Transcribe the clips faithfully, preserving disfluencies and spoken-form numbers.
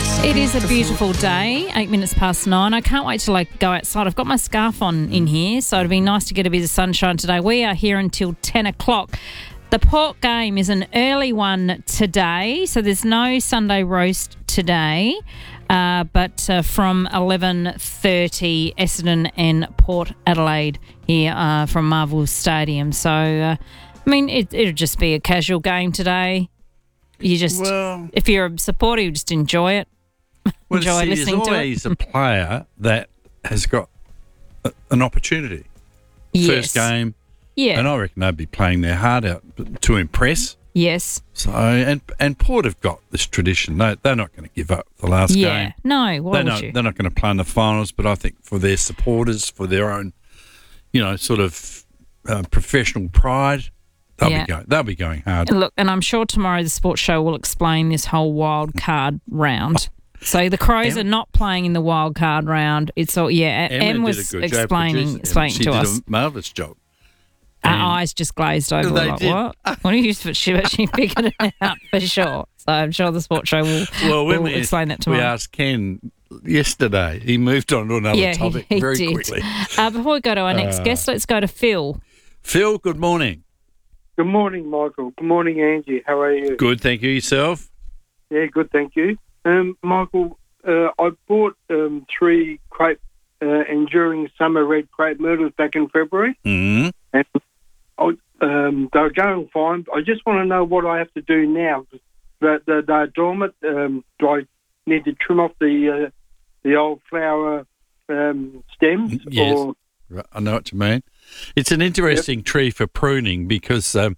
It is a beautiful day, eight minutes past nine. I can't wait till I go outside. I've got my scarf on in here, so it'll be nice to get a bit of sunshine today. We are here until ten o'clock. The Port game is an early one today, so there's no Sunday roast today, uh, but uh, from eleven thirty, Essendon and Port Adelaide here uh, from Marvel Stadium. So, uh, I mean, it, it'll just be a casual game today. You just, well, if you're a supporter, you just enjoy it. Well, Enjoy see, listening there's to it. always a player that has got a, an opportunity. Yes. First game, Yeah. and I reckon they'd be playing their heart out to impress. Yes. So, and and Port have got this tradition. They, they're not going to give up the last Yeah. game. No, why They're would not, you? they're not going to play in the finals, but I think for their supporters, for their own, you know, sort of uh, professional pride, they'll Yeah. be going. They'll be going hard. Look, and I'm sure tomorrow the sports show will explain this whole wild card round. So the Crows Em- are not playing in the wild card round. It's all yeah. Emma Em did was a good job explaining producing it. explaining She to did us. a marvellous job. Our And- eyes just glazed over. They Like, did. what? What are you? But she, but she figured it out for sure. So I'm sure the sports show will, Well, when will we, explain that we tomorrow. asked Ken yesterday, he moved on to another Yeah, he- topic he very did. quickly. Uh, before we go to our next Uh, guest, let's go to Phil. Phil, good morning. Good morning, Michael. Good morning, Angie. How are you? Good, thank you. Yourself? Yeah, good, thank you. Um, Michael, uh, I bought um, three crepe, uh, enduring summer red crepe myrtles back in February, Mm-hmm. and I, um, they're going fine. I just want to know what I have to do now. The, the, they're dormant. Um, do I need to trim off the uh, the old flower um, stems? Yes. Or, Right, I know what you mean. It's an interesting tree for pruning because um,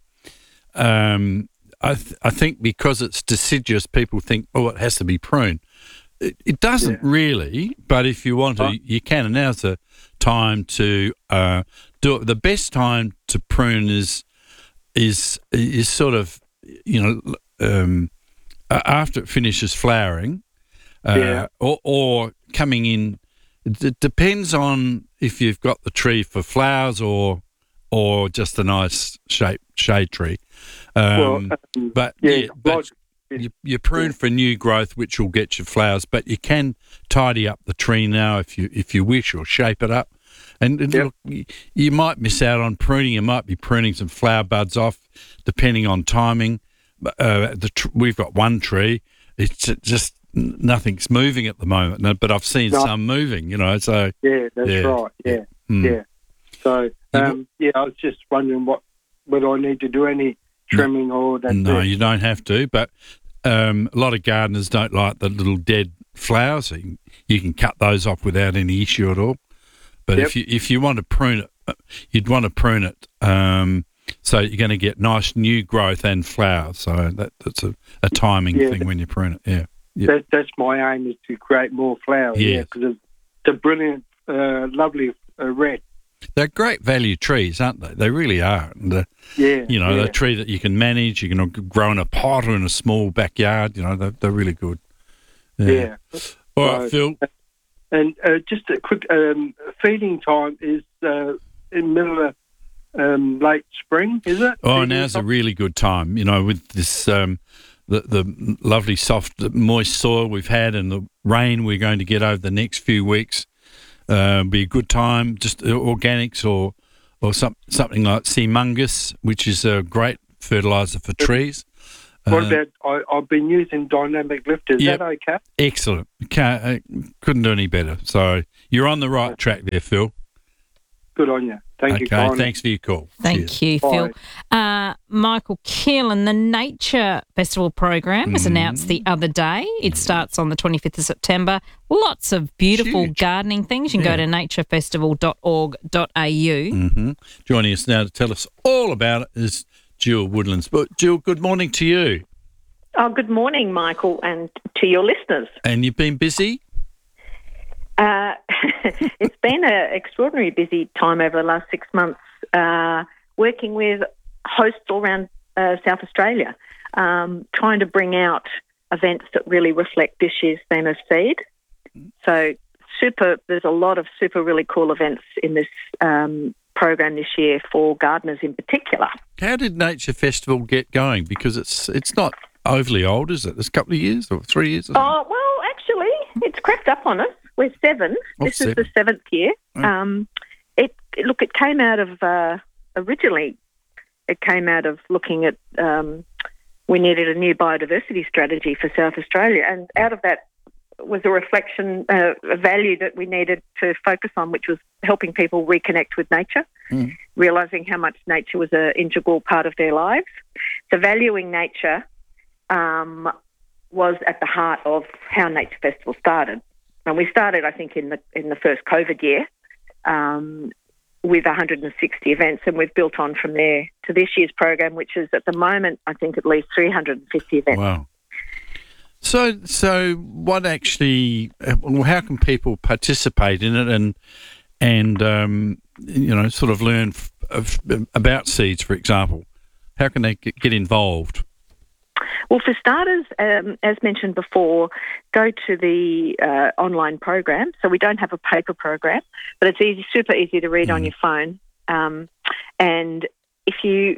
um, I, th- I think because it's deciduous, people think, oh, it has to be pruned. It, it doesn't Yeah. really, but if you want to, Oh. you can. And now's the time to uh, do it. The best time to prune is is is sort of, you know, um, a- after it finishes flowering, uh, Yeah. or, or coming in. It it depends on if you've got the tree for flowers or or just a nice shape shade tree. Um, well, um, but yeah, yeah, but like- you, you prune for new growth, which will get you flowers. But you can tidy up the tree now if you if you wish, or shape it up. And, and Yep. look, you, you might miss out on pruning. You might be pruning some flower buds off, depending on timing. Uh, the tr- we've got one tree. It's just nothing's moving at the moment. No, but I've seen No. some moving. You know, so Yeah, that's Yeah. right. Yeah, mm. yeah. So, um, yeah, I was just wondering what whether I need to do any trimming or that. No, it. you don't have to, but um, a lot of gardeners don't like the little dead flowers. So you, can, you can cut those off without any issue at all. But Yep. if you if you want to prune it, uh, you'd want to prune it um, so you're going to get nice new growth and flowers. So that, that's a, a timing Yeah. thing when you prune it. Yeah. Yeah. That, that's my aim, is to create more flowers. Yes. Yeah, because it's, it's a brilliant, uh, lovely uh, red. They're great value trees, aren't they? They really are. And, uh, Yeah, you know, yeah. they're a tree that you can manage. You can grow in a pot or in a small backyard. You know, they're, they're really good. yeah. All right, So- Phil. And uh, just a quick um, feeding time is uh, in middle of um, late spring, is it? Oh, Feeding now's a time? really good time. You know, with this um, the the lovely soft, moist soil we've had and the rain we're going to get over the next few weeks, uh, be a good time. Just uh, organics or or some, something like Seamungus, which is a great fertiliser for trees. What Uh, about, I, I've been using dynamic lift. Is Yep. that okay? Excellent. Can't, uh, couldn't do any better. So you're on the right track there, Phil. Good on you. Thank you, Okay, kindly. thanks for your call. Thank Cheers. you, Bye. Phil. Uh, Michael Keelan, the Nature Festival program was Mm. announced the other day. It starts on the twenty-fifth of September. Lots of beautiful Huge. gardening things. You can Yeah. go to nature festival dot org dot a u. hmm Joining us now to tell us all about it is Jill Woodlands. But Jill, good morning to you. Oh, good morning, Michael, and to your listeners. And you've been busy? Uh, it's been an extraordinary busy time over the last six months, uh, working with hosts all around uh, South Australia, um, trying to bring out events that really reflect this year's theme of seed. So super, there's a lot of super really cool events in this um, program this year for gardeners in particular. How did Nature Festival get going? Because it's it's not overly old, is it? It's a couple of years or three years? Or something? Oh, well, It's crept up on us. We're seven. Oh, this seven. is the seventh year. Mm. Um, it, it look, it came out of uh, originally. It came out of looking at um, we needed a new biodiversity strategy for South Australia, and out of that was a reflection, uh, a value that we needed to focus on, which was helping people reconnect with nature, Mm. realising how much nature was an integral part of their lives. So valuing nature um, was at the heart of how Nature Festival started. And we started, I think, in the in the first COVID year um, with one hundred sixty events, and we've built on from there to this year's program, which is at the moment, I think, at least three hundred fifty events. Wow. So, so what actually? Well, how can people participate in it and and um, you know, sort of learn f- of, about seeds, for example? How can they get, get involved? Well, for starters, um, as mentioned before, go to the uh, online program. So we don't have a paper program, but it's easy, super easy to read Mm. on your phone. Um, and if you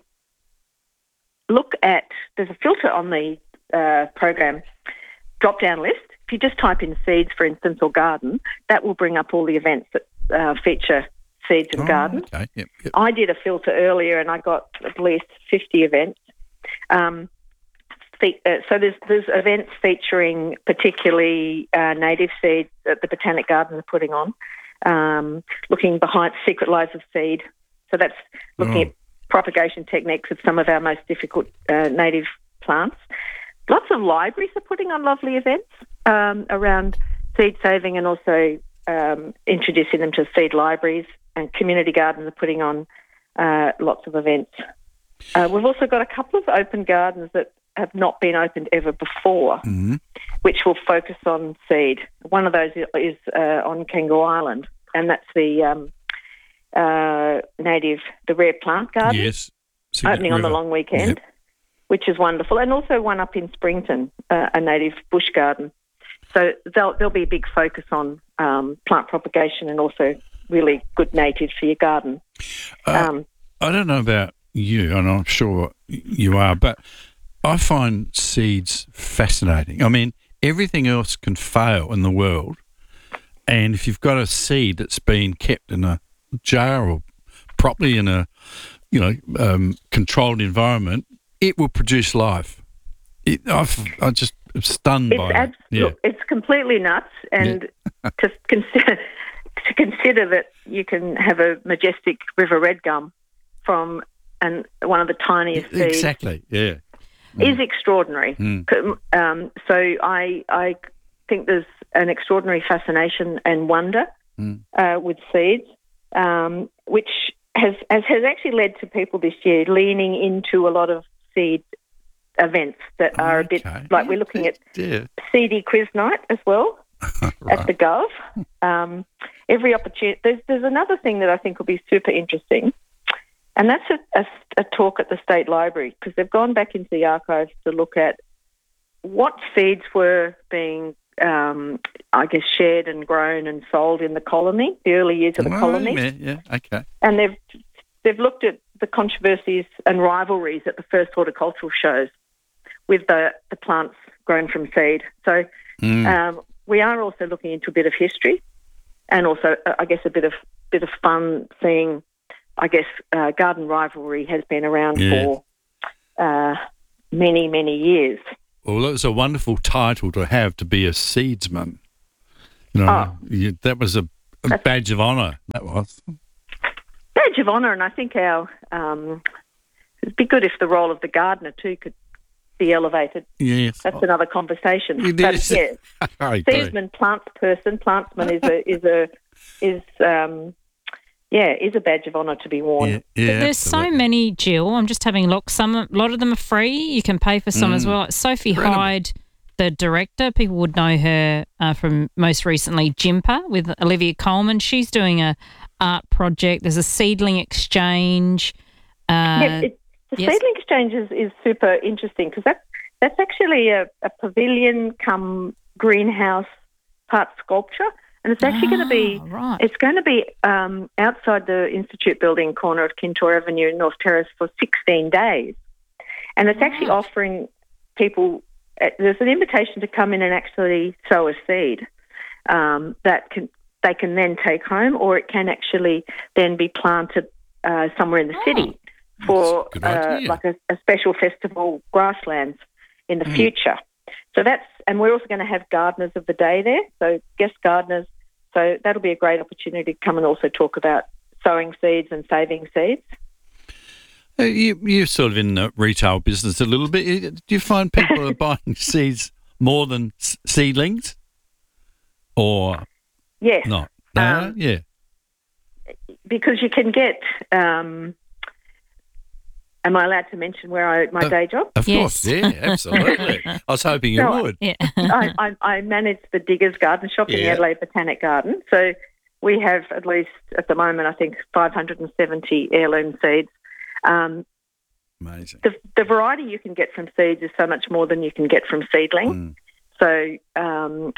look at, there's a filter on the uh, program drop-down list. If you just type in seeds, for instance, or garden, that will bring up all the events that uh, feature seeds and Oh, gardens. okay. Yep, yep. I did a filter earlier and I got at least fifty events. Um, fe- uh, so there's there's events featuring particularly uh, native seeds that the Botanic Gardens are putting on, um, looking behind Secret Lives of Seed. So that's looking Oh. at propagation techniques of some of our most difficult uh, native plants. Lots of libraries are putting on lovely events um, around seed saving and also um, introducing them to seed libraries, and community gardens are putting on uh, lots of events. Uh, we've also got a couple of open gardens that have not been opened ever before, Mhm. which will focus on seed. One of those is uh, on Kangaroo Island, and that's the um, uh, native, the rare plant garden, Yes. Signet opening on the River. long weekend, Yep. which is wonderful, and also one up in Springton, uh, a native bush garden. So there'll, there'll be a big focus on um, plant propagation and also really good natives for your garden. Uh, Um, I don't know about you, and I'm sure you are, but I find seeds fascinating. I mean, everything else can fail in the world, and if you've got a seed that's been kept in a jar or properly in a, you know, um, controlled environment, it will produce life. It, I've, I just am stunned It's by abs- that. Yeah. look, it's completely nuts, and to consider to consider that you can have a majestic river red gum from and one of the tiniest seeds Exactly. Yeah. is extraordinary. Mm. Um, so I I think there's an extraordinary fascination and wonder Mm. uh, with seeds, um, which has, has has actually led to people this year leaning into a lot of seed events that are a bit Okay. like we're looking at Yeah. Seedy Quiz Night as well Right. at the Gov. Um, every opportunity. There's, there's another thing that I think will be super interesting, and that's a, a, a talk at the State Library, because they've gone back into the archives to look at what seeds were being, um, I guess, shared and grown and sold in the colony, the early years of the Oh, colony, yeah, yeah, okay. and they've they've looked at the controversies and rivalries at the first horticultural shows with the, the plants grown from seed. So Mm. um, we are also looking into a bit of history, and also, uh, I guess, a bit of bit of fun seeing. I guess uh, garden rivalry has been around Yeah. for uh, many, many years. Well, that was a wonderful title to have, to be a seedsman. You know, Oh. you, that was a, a That's- badge of honour. That was. Badge of honour, and I think our um, it'd be good if the role of the gardener too could be elevated. Yes. That's another conversation. It But is. yeah, I agree. seedsman, plants person, plantsman is a is a is um, yeah is a badge of honour to be worn. Yeah, yeah, But there's so absolutely. many, Jill. I'm just having a look. Some, a lot of them are free. You can pay for some as Mm. well. Like Sophie Incredible. Hyde, the director, people would know her uh, from most recently Jimper with Olivia Coleman. She's doing a art project. There's a seedling exchange. Uh, Yeah, it, the yes. seedling exchange is, is super interesting, because that's that's actually a, a pavilion come greenhouse part sculpture, and it's actually going to be Ah, right. it's going to be um, outside the Institute building, corner of Kintore Avenue in North Terrace, for sixteen days, and it's actually Right. offering people. Uh, there's an invitation to come in and actually sow a seed. um, that can they can then take home, or it can actually then be planted uh, somewhere in the city for That's a good uh, idea. like a, a special festival grasslands in the Mm. future. So that's, and we're also going to have gardeners of the day there, so guest gardeners. So that'll be a great opportunity to come and also talk about sowing seeds and saving seeds. Uh, You, you're sort of in the retail business a little bit. Do you find people are buying seeds more than s- seedlings, or Yes. not? They Um, are? Yeah. Because you can get, um, am I allowed to mention where I, my Uh, day job? Of Yes. course, yeah, absolutely. I was hoping you No, would. Yeah. I, I, I manage the Diggers Garden Shop in the Yeah. Adelaide Botanic Garden. So we have at least, at the moment, I think five hundred seventy heirloom seeds. Um, Amazing. the, the variety you can get from seeds is so much more than you can get from seedlings. Mm. So um,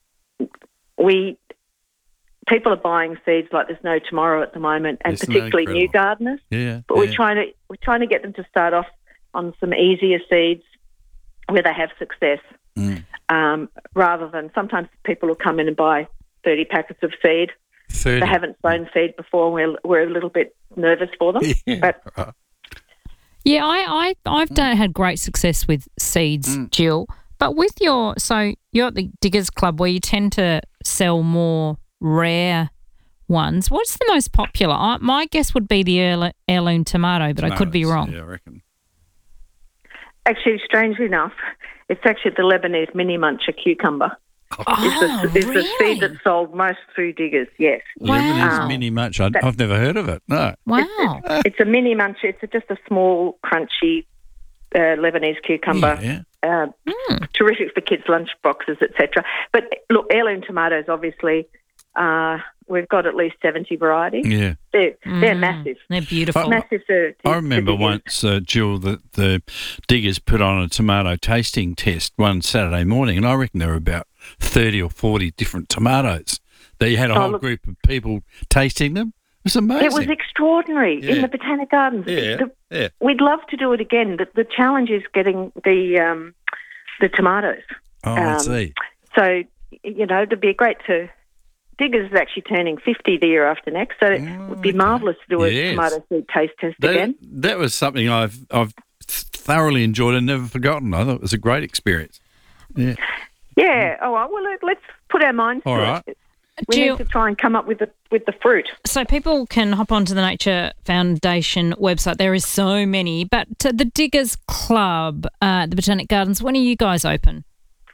we people are buying seeds like there's no tomorrow at the moment, and Isn't that particularly new incredible? gardeners. Yeah. But yeah. we're trying to we're trying to get them to start off on some easier seeds where they have success, Mm. um, rather than sometimes people will come in and buy thirty packets of seed. thirty. They haven't sown seed before, and we're we're a little bit nervous for them. Yeah. But Right. Yeah, I, I, I've done, had great success with seeds, Mm. Jill. But with your, so you're at the Diggers Club where you tend to sell more rare ones. What's the most popular? I, my guess would be the heirlo- heirloom tomato, but I could be Tomatoes, wrong. Yeah, I reckon. actually, strangely enough, it's actually the Lebanese mini muncher cucumber. Oh, Is the, is the really? seed that's sold most through Diggers, yes. Wow. Lebanese mini munch. I, That- I've never heard of it. No. Wow. It's a mini muncher. It's a, just a small, crunchy uh, Lebanese cucumber. Yeah. Uh, Terrific for kids' lunch boxes, et cetera. But look, heirloom tomatoes, obviously, uh, we've got at least seventy varieties. Yeah. They're, they're Mm, massive. They're beautiful. Massive for, I remember for Diggers. once, uh, Jill, that the Diggers put on a tomato tasting test one Saturday morning, and I reckon there were about thirty or forty different tomatoes. They had a Oh, whole look- group of people tasting them. It was amazing. It was extraordinary in Yeah. the Botanic Gardens. Yeah, The- yeah. We'd love to do it again. The, the challenge is getting the um, the tomatoes. Oh, I um, see. So, you know, it'd be great to... Diggers is actually turning fifty the year after next, so it Oh, would be okay. marvellous to do a Yes. tomato seed taste test That, again. that was something I've I've thoroughly enjoyed and never forgotten. I thought it was a great experience. Yeah. Yeah. Oh, well, well, let- let's put our minds All to right. it. We Jill- need to try and come up with the with the fruit. So people can hop onto the Nature Foundation website. There is so many. But uh, the Diggers Club, uh, the Botanic Gardens, when are you guys open?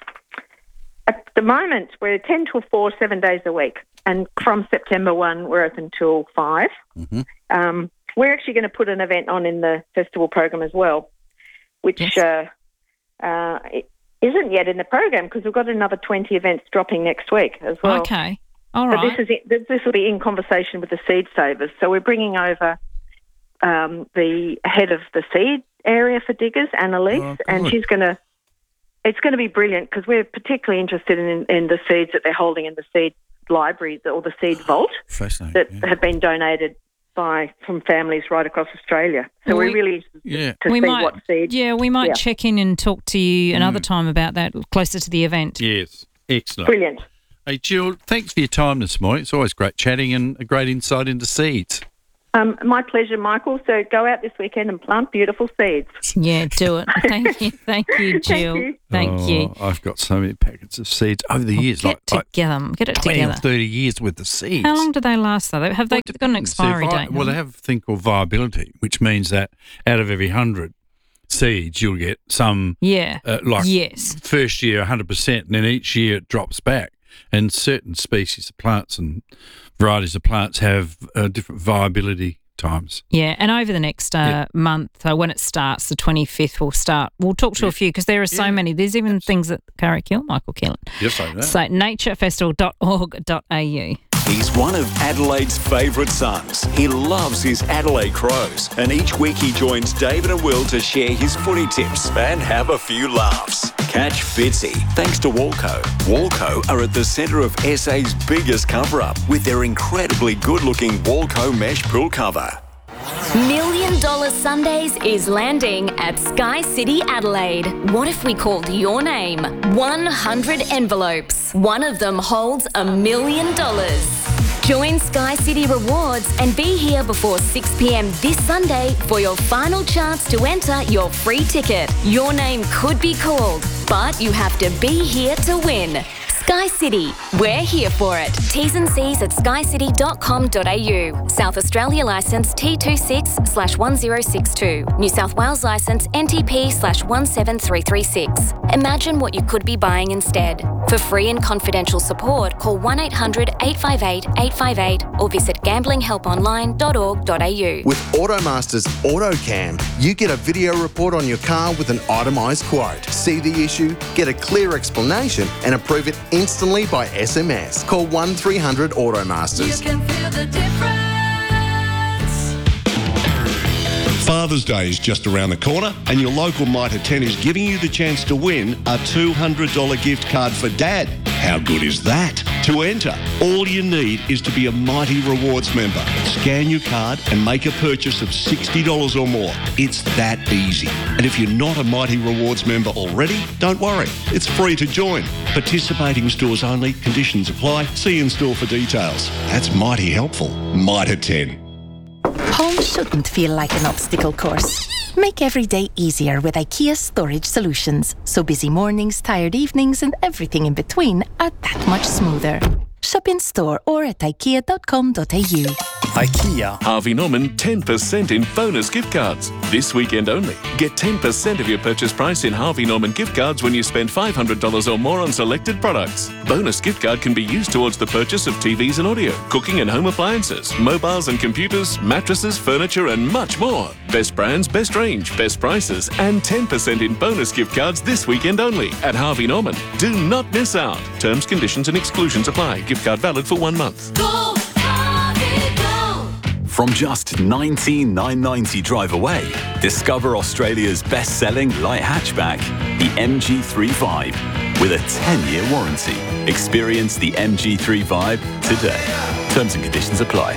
At the moment, we're ten till four, seven days a week. And from September first, we're open till five. Mhm. Um, we're actually going to put an event on in the festival program as well, which Yes. uh, uh, it isn't yet in the program because we've got another twenty events dropping next week as well. Okay. All So right. this is it, this will be in conversation with the seed savers. So we're bringing over um, the head of the seed area for Diggers, Annalise, Oh, and good. she's going to. It's going to be brilliant because we're particularly interested in, in the seeds that they're holding in the seed library or the seed vault Fascinating. that yeah. have been donated by from families right across Australia. So Well, we're we- really interested Yeah. to we see might, what seeds. yeah, we might Yeah. check in and talk to you another Mm. time about that closer to the event. Yes. Excellent. Brilliant. Hey, Jill, thanks for your time this morning. It's always great chatting and a great insight into seeds. Um, my pleasure, Michael. So go out this weekend and plant beautiful seeds. Yeah, do it. Thank you. Thank you, Jill. you. Thank Oh, you. I've got so many packets of seeds over the years, Get like, like together. Get it twenty together. or thirty years worth of seeds. How long do they last, though? Have they got an expiry So vi- date? Well, they have a thing called viability, which means that out of every hundred seeds, you'll get some, Yeah. uh, like Yes. first year one hundred percent, and then each year it drops back. And certain species of plants and varieties of plants have uh, different viability times. Yeah, and over the next uh, Yeah. month, uh, when it starts, the twenty-fifth, we'll start. We'll talk to a few because there are so Yeah. many. There's even things at Carrick-Hill, Michael Keelan. Yes, I know. So nature festival dot org dot a u. He's one of Adelaide's favourite sons. He loves his Adelaide Crows. And each week he joins David and Will to share his footy tips and have a few laughs. Catch Fitzy, thanks to Walco. Walco are at the centre of S A's biggest cover-up with their incredibly good-looking Walco mesh pool cover. Million Dollar Sundays is landing at Sky City Adelaide. What if we called your name? one hundred envelopes. One of them holds a million dollars. Join Sky City Rewards and be here before six p.m. this Sunday for your final chance to enter your free ticket. Your name could be called, but you have to be here to win. Sky City, we're here for it. T's and C's at sky city dot com dot a u. South Australia licence T twenty-six slash one zero six two. New South Wales licence N T P slash one seven three three six. Imagine what you could be buying instead. For free and confidential support, call one eight hundred eight five eight eight five eight or visit gambling help online dot org dot a u. With Automaster's AutoCam, you get a video report on your car with an itemised quote. See the issue, get a clear explanation and approve it instantly by S M S. Call one three hundred Automasters. You can feel the difference. Father's Day is just around the corner and your local Mitre ten is giving you the chance to win a two hundred dollars gift card for Dad. How good is that? To enter, all you need is to be a Mighty Rewards member. Scan your card and make a purchase of sixty dollars or more. It's that easy. And if you're not a Mighty Rewards member already, don't worry. It's free to join. Participating stores only. Conditions apply. See in store for details. That's mighty helpful. Mitre ten. Home shouldn't feel like an obstacle course. Make every day easier with IKEA Storage Solutions, so busy mornings, tired evenings and everything in between are that much smoother. Shop in store or at ikea dot com dot a u. IKEA. Harvey Norman ten percent in bonus gift cards. This weekend only. Get ten percent of your purchase price in Harvey Norman gift cards when you spend five hundred dollars or more on selected products. Bonus gift card can be used towards the purchase of T Vs and audio, cooking and home appliances, mobiles and computers, mattresses, furniture and much more. Best brands, best range, best prices and ten percent in bonus gift cards this weekend only at Harvey Norman. Do not miss out. Terms, conditions and exclusions apply. Gift card valid for one month. Go, Harvey, go. From just nineteen thousand nine hundred ninety drive away, discover Australia's best-selling light hatchback, the M G three Vibe, with a ten-year warranty. Experience the M G three Vibe today. Terms and conditions apply.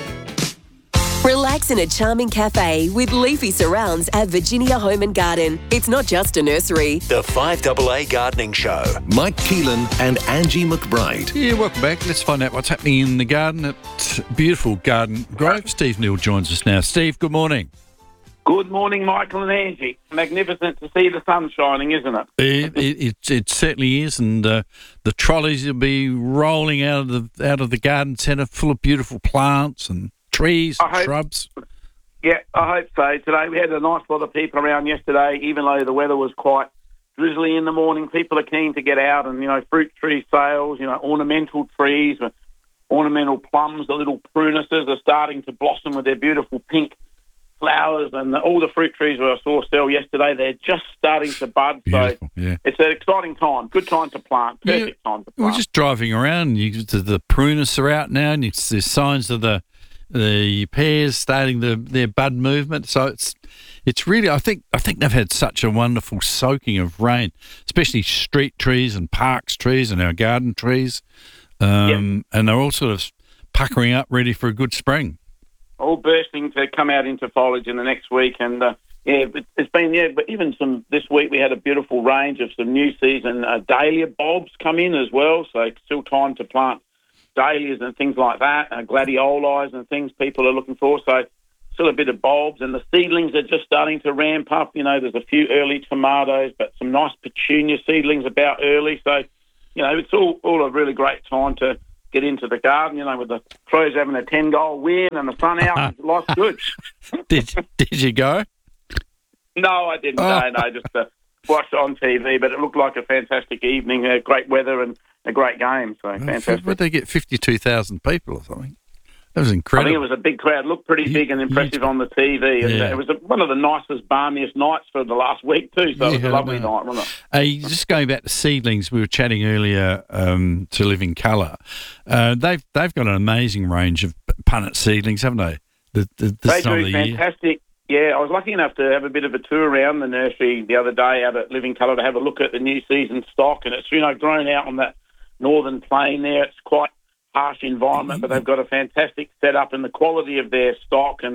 Relax in a charming cafe with leafy surrounds at Virginia Home and Garden. It's not just a nursery. The five A A Gardening Show. Mike Keelan and Angie McBride. Yeah, welcome back. Let's find out what's happening in the garden at beautiful Garden Grove. Steve Neal joins us now. Steve, good morning. Good morning, Michael and Angie. Magnificent to see the sun shining, isn't it? It, it, it, it certainly is, and uh, the trolleys will be rolling out of the out of the garden centre, full of beautiful plants and trees, and hope, shrubs. Yeah, I hope so. Today we had a nice lot of people around yesterday, even though the weather was quite drizzly in the morning. People are keen to get out and, you know, fruit tree sales, you know, ornamental trees, ornamental plums, the little prunuses are starting to blossom with their beautiful pink flowers, and the, all the fruit trees that I saw sell yesterday, they're just starting to bud. Beautiful, so yeah. It's an exciting time. Good time to plant. Perfect yeah, time to plant. We're just driving around. You, the, the prunus are out now, and you, there's signs of the the pears starting the, their bud movement. So it's it's really, I think I think they've had such a wonderful soaking of rain, especially street trees and parks trees and our garden trees, um, yep. and they're all sort of puckering up, ready for a good spring. All bursting to come out into foliage in the next week, and uh, yeah, it's been yeah. But even some this week we had a beautiful range of some new season uh, dahlia bulbs come in as well. So it's still time to plant dahlias and things like that, uh, gladiolis and things people are looking for. So still a bit of bulbs, and the seedlings are just starting to ramp up. You know, there's a few early tomatoes, but some nice petunia seedlings about early. So you know, it's all all a really great time to get into the garden, you know, with the Crows having a ten-goal win and the sun out, life's good. did Did you go? No, I didn't. Oh. No, no, just uh, watched it on T V, but it looked like a fantastic evening, uh, great weather and a great game, so fantastic. Would they get fifty-two thousand people or something? That was incredible. I think it was a big crowd. Looked pretty big and impressive on the T V. And yeah. It was a, one of the nicest, balmiest nights for the last week too, so yeah, it was a lovely night, wasn't it? Hey, just going back to seedlings, we were chatting earlier um, to Living Colour. Uh, they've they've got an amazing range of punnet seedlings, haven't they? The, the, they do, fantastic. Year. Yeah, I was lucky enough to have a bit of a tour around the nursery the other day out at Living Colour to have a look at the new season stock, and it's, you know, grown out on that northern plain there. It's quite harsh environment, but they've got a fantastic setup, and the quality of their stock and the,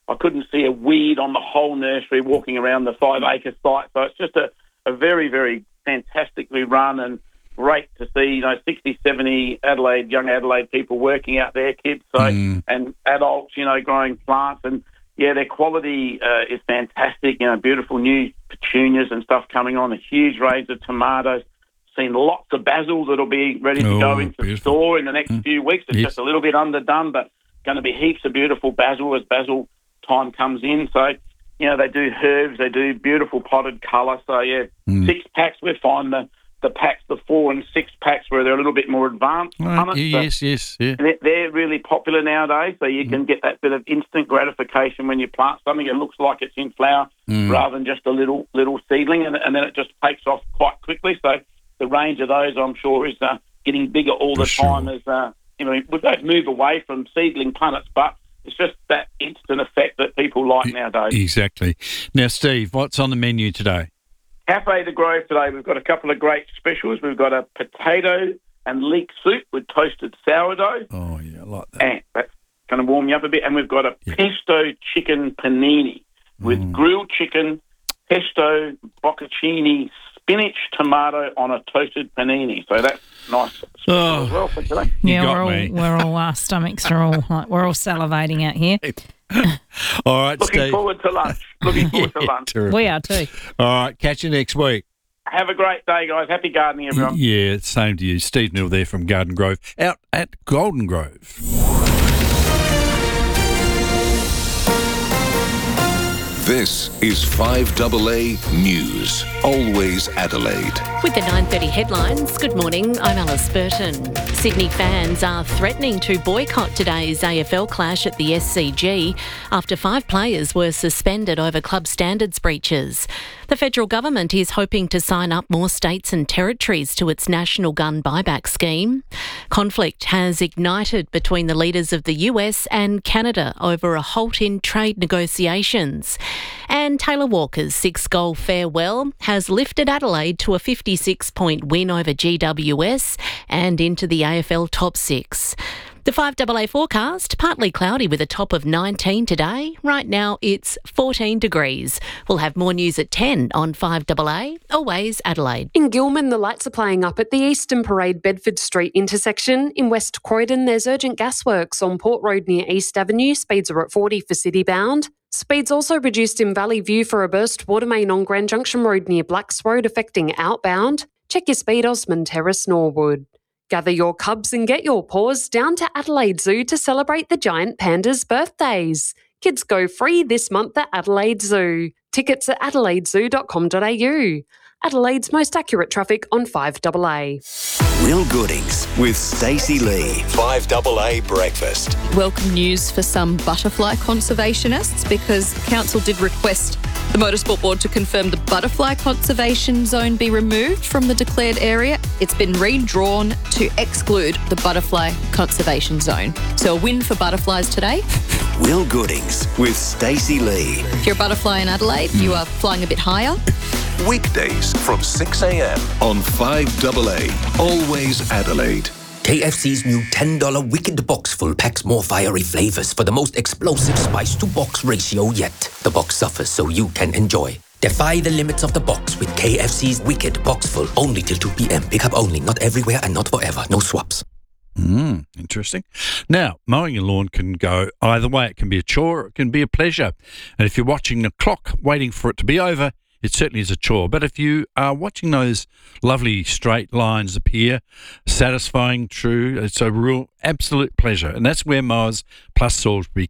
I couldn't see a weed on the whole nursery walking around the five-acre site. So it's just a, a very, very fantastically run and great to see, you know, sixty, seventy Adelaide, young Adelaide people working out there, kids, so Mm. and adults, you know, growing plants. And, yeah, their quality uh, is fantastic, you know, beautiful new petunias and stuff coming on, a huge range of tomatoes. Seen lots of basil that'll be ready to Oh, go into beautiful. store in the next few weeks. It's Yes. just a little bit underdone, but going to be heaps of beautiful basil as basil time comes in. So, you know, they do herbs, they do beautiful potted colour. So, yeah, Mm. six packs, we find the, the packs, the four and six packs where they're a little bit more advanced. Right, on it. So yes, yes, yeah. they're, they're really popular nowadays, so you can get that bit of instant gratification when you plant something. It looks like it's in flower Mm. rather than just a little little seedling, and, and then it just takes off quite quickly. So the range of those, I'm sure, is uh, getting bigger all the For time. sure. As uh, you know, we don't move away from seedling punnets, but it's just that instant effect that people like nowadays. Exactly. Now, Steve, what's on the menu today? Cafe de Grove today, we've got a couple of great specials. We've got a potato and leek soup with toasted sourdough. Oh, yeah, I like that. And that's going to warm you up a bit. And we've got a pesto chicken panini with Mm. grilled chicken, pesto, bocconcini, spinach, tomato on a toasted panini. So that's nice special Oh, as well for today. Yeah, got we're all me. we're all our stomachs are all like we're all salivating out here. All right, Looking Steve. forward to lunch. Looking forward to Yeah, lunch. terrific. We are too. All right, catch you next week. Have a great day, guys. Happy gardening, everyone. Yeah, same to you. Steve Neal there from Garden Grove, out at Golden Grove. This is five A A News. Always Adelaide. With the nine thirty headlines, good morning, I'm Alice Burton. Sydney fans are threatening to boycott today's A F L clash at the S C G after five players were suspended over club standards breaches. The federal government is hoping to sign up more states and territories to its national gun buyback scheme. Conflict has ignited between the leaders of the U S and Canada over a halt in trade negotiations. And Taylor Walker's six-goal farewell has lifted Adelaide to a fifty-six point win over G W S and into the A F L top six. The five A A forecast, partly cloudy with a top of nineteen today. Right now it's fourteen degrees. We'll have more news at ten on five A A. Always Adelaide. In Gilman, the lights are playing up at the Eastern Parade Bedford Street intersection. In West Croydon, there's urgent gasworks on Port Road near East Avenue. Speeds are at forty for city bound. Speeds also reduced in Valley View for a burst water main on Grand Junction Road near Blacks Road affecting outbound. Check your speed, Osmond Terrace, Norwood. Gather your cubs and get your paws down to Adelaide Zoo to celebrate the giant pandas' birthdays. Kids go free this month at Adelaide Zoo. Tickets at adelaide zoo dot com dot a u. Adelaide's most accurate traffic on five A A. Will Goodings with Stacey Lee. five A A Breakfast. Welcome news for some butterfly conservationists because Council did request the Motorsport Board to confirm the butterfly conservation zone be removed from the declared area. It's been redrawn to exclude the butterfly conservation zone. So a win for butterflies today. Will Goodings with Stacey Lee. If you're a butterfly in Adelaide, you are flying a bit higher. Weekdays from six a m on five A A. Always Adelaide. K F C's new ten dollar Wicked Box Full packs more fiery flavours for the most explosive spice-to-box ratio yet. The box suffers so you can enjoy. Defy the limits of the box with K F C's Wicked Box Full. Only till two p m. Pick up only, not everywhere and not forever. No swaps. Mm, interesting. Now, mowing your lawn can go either way. It can be a chore or it can be a pleasure. And if you're watching the clock waiting for it to be over, it certainly is a chore. But if you are watching those lovely straight lines appear, satisfying, true, it's a real absolute pleasure. And that's where Mowers Plus Salisbury